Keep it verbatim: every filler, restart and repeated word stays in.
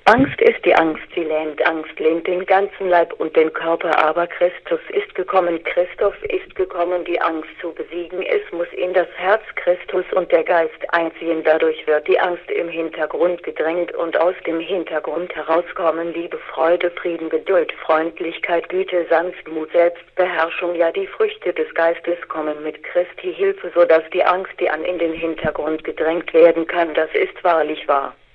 Angst ist die Angst, sie lähmt, Angst lähmt den ganzen Leib und den Körper, aber Christus ist gekommen, Christus ist gekommen, die Angst zu besiegen. Es muss in das Herz Christus und der Geist einziehen, dadurch wird die Angst im Hintergrund gedrängt und aus dem Hintergrund herauskommen Liebe, Freude, Frieden, Geduld, Freundlichkeit, Güte, Sanftmut, Selbstbeherrschung, ja die Früchte des Geistes kommen mit Christi Hilfe, sodass die Angst, die an in den Hintergrund gedrängt werden kann, das ist wahrlich wahr.